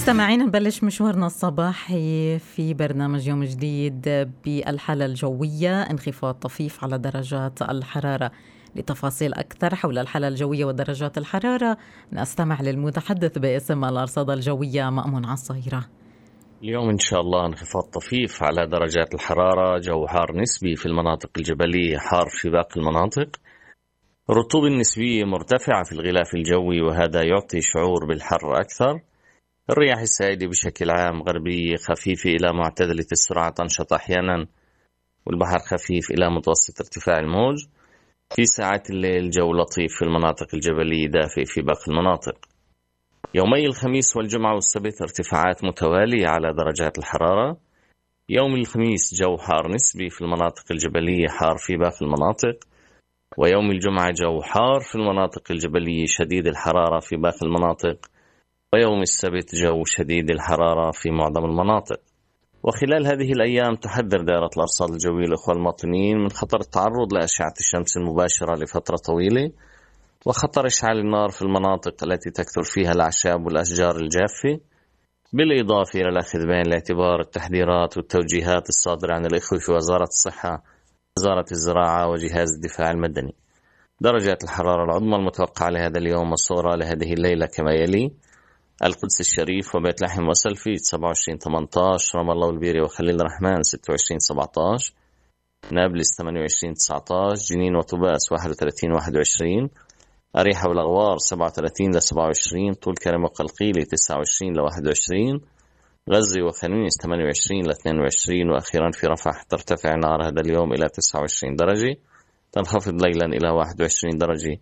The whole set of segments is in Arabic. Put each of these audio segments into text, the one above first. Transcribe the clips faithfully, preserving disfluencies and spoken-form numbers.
مستمعين، نبلش مشوارنا الصباحي في برنامج يوم جديد بالحالة الجوية. انخفاض طفيف على درجات الحرارة. لتفاصيل أكثر حول الحالة الجوية ودرجات الحرارة نستمع للمتحدث باسم الأرصاد الجوية مأمون عصيرة. اليوم إن شاء الله انخفاض طفيف على درجات الحرارة، جو حار نسبي في المناطق الجبلية، حار في باقي المناطق. الرطوبة النسبية مرتفعة في الغلاف الجوي وهذا يعطي شعور بالحر أكثر. الرياح السائدة بشكل عام غربية خفيفة إلى معتدلة السرعة، تنشط أحيانا، والبحر خفيف إلى متوسط ارتفاع الموج. في ساعات الليل جو لطيف في المناطق الجبلية، دافئ في باقي المناطق. يومي الخميس والجمعة والسبت ارتفاعات متوالية على درجات الحرارة. يوم الخميس جو حار نسبي في المناطق الجبلية، حار في باقي المناطق. ويوم الجمعة جو حار في المناطق الجبلية، شديد الحرارة في باقي المناطق. ويوم السبت جو شديد الحرارة في معظم المناطق. وخلال هذه الأيام تحذر دائرة الأرصاد الجوية الأخوة المواطنين من خطر التعرض لأشعة الشمس المباشرة لفترة طويلة، وخطر إشعال النار في المناطق التي تكثر فيها الأعشاب والأشجار الجافة، بالإضافة إلى الأخذ بعين الاعتبار التحذيرات والتوجيهات الصادرة عن الإخوة في وزارة الصحة، وزارة الزراعة، وجهاز الدفاع المدني. درجات الحرارة العظمى المتوقعة لهذا اليوم والصغرى لهذه الليلة كما يلي: القدس الشريف وبيت لحم وسلفي سبعة وعشرين ثمانية عشر، رام الله والبيري وخليل الرحمن ستة وعشرين سبعة عشر، نابلس ثمانية وعشرين تسعة عشر، جنين وطوباس واحد وثلاثين واحد وعشرين، أريحة والأغوار سبعة وثلاثين لسبعة وعشرين، طول كرم وقلقيلة تسعة وعشرين لواحد وعشرين، غزة وخانيونيس ثمانية وعشرين لاثنين وعشرين، وأخيرا في رفح ترتفع نار هذا اليوم إلى تسعة وعشرين درجة، تنخفض ليلا إلى واحد وعشرين درجة،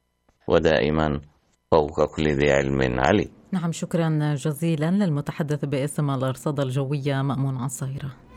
ودائما فوق كل ذي علم علي. نعم، شكرا جزيلا للمتحدث باسم الأرصاد الجوية مأمون عصيرة.